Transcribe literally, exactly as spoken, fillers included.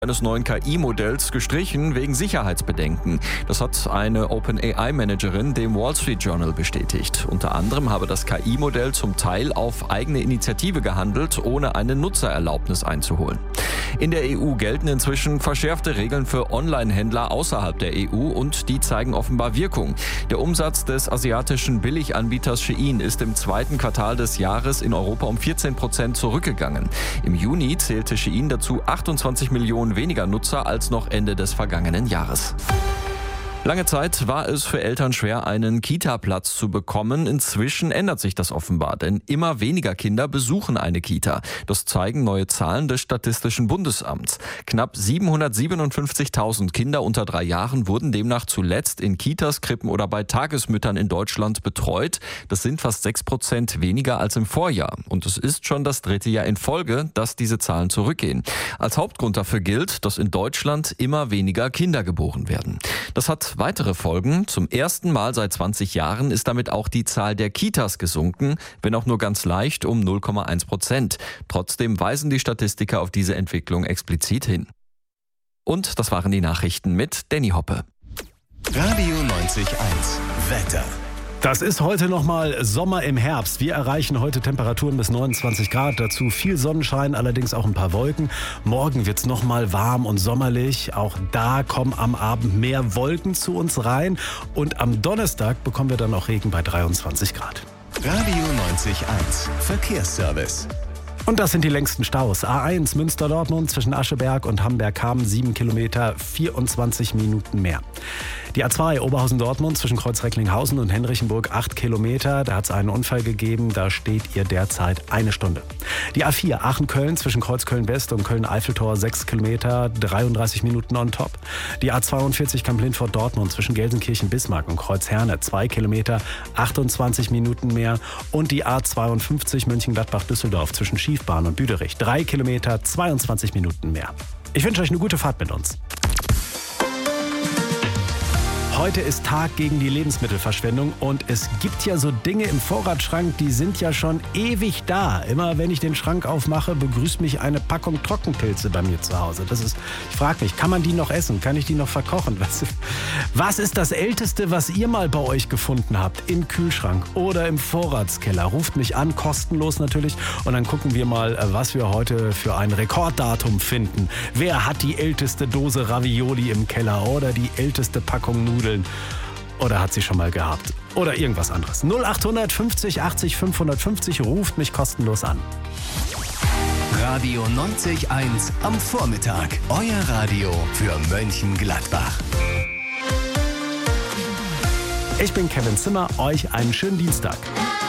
eines neuen K I-Modells gestrichen wegen Sicherheitsbedenken. Das hat eine OpenAI-Managerin dem Wall Street Journal bestätigt. Unter anderem habe das K I-Modell zum Teil auf eigene Initiative gehandelt, ohne eine Nutzererlaubnis einzuholen. In der E U gelten inzwischen verschärfte Regeln für Online-Händler außerhalb der E U und die zeigen offenbar Wirkung. Der Umsatz des asiatischen Billiganbieters Shein ist im zweiten Quartal des Jahres in Europa um vierzehn Prozent zurückgegangen. Im Juni zählte Shein dazu achtundzwanzig Millionen weniger Nutzer als noch Ende des vergangenen Jahres. Lange Zeit war es für Eltern schwer, einen Kita-Platz zu bekommen. Inzwischen ändert sich das offenbar, denn immer weniger Kinder besuchen eine Kita. Das zeigen neue Zahlen des Statistischen Bundesamts. Knapp siebenhundertsiebenundfünfzigtausend Kinder unter drei Jahren wurden demnach zuletzt in Kitas, Krippen oder bei Tagesmüttern in Deutschland betreut. Das sind fast sechs Prozent weniger als im Vorjahr. Und es ist schon das dritte Jahr in Folge, dass diese Zahlen zurückgehen. Als Hauptgrund dafür gilt, dass in Deutschland immer weniger Kinder geboren werden. Das hat weitere Folgen. Zum ersten Mal seit zwanzig Jahren ist damit auch die Zahl der Kitas gesunken, wenn auch nur ganz leicht um null Komma eins Prozent. Trotzdem weisen die Statistiker auf diese Entwicklung explizit hin. Und das waren die Nachrichten mit Danny Hoppe. Radio neunzig Komma eins Wetter. Das ist heute nochmal Sommer im Herbst. Wir erreichen heute Temperaturen bis neunundzwanzig Grad. Dazu viel Sonnenschein, allerdings auch ein paar Wolken. Morgen wird's nochmal warm und sommerlich. Auch da kommen am Abend mehr Wolken zu uns rein. Und am Donnerstag bekommen wir dann auch Regen bei dreiundzwanzig Grad. Radio neunzig Komma eins Verkehrsservice. Und das sind die längsten Staus. A eins Münster-Dortmund zwischen Ascheberg und Hamberg-Hamm, sieben Kilometer, vierundzwanzig Minuten mehr. Die A zwei Oberhausen-Dortmund zwischen Kreuz-Recklinghausen und Henrichenburg, acht Kilometer. Da hat es einen Unfall gegeben, da steht ihr derzeit eine Stunde. Die A vier Aachen-Köln zwischen Kreuz-Köln-West und Köln-Eiffeltor, sechs Kilometer, dreiunddreißig Minuten on top. Die A zweiundvierzig Kamp-Lindfort-Dortmund zwischen Gelsenkirchen-Bismarck und Kreuzherne, zwei Kilometer, achtundzwanzig Minuten mehr. Und die A zweiundfünfzig Mönchengladbach-Düsseldorf zwischen Schiefbahn und Büderich, drei Kilometer, zweiundzwanzig Minuten mehr. Ich wünsche euch eine gute Fahrt mit uns. Heute ist Tag gegen die Lebensmittelverschwendung und es gibt ja so Dinge im Vorratsschrank, die sind ja schon ewig da. Immer wenn ich den Schrank aufmache, begrüßt mich eine Packung Trockenpilze bei mir zu Hause. Das ist, ich frage mich, kann man die noch essen? Kann ich die noch verkochen? Was, was ist das Älteste, was ihr mal bei euch gefunden habt? Im Kühlschrank oder im Vorratskeller? Ruft mich an, kostenlos natürlich. Und dann gucken wir mal, was wir heute für ein Rekorddatum finden. Wer hat die älteste Dose Ravioli im Keller oder die älteste Packung Nudeln? Oder hat sie schon mal gehabt? Oder irgendwas anderes. null acht fünfzig achtzig fünfhundertfünfzig ruft mich kostenlos an. Radio neunzig Komma eins am Vormittag. Euer Radio für Mönchengladbach. Ich bin Kevin Zimmer. Euch einen schönen Dienstag.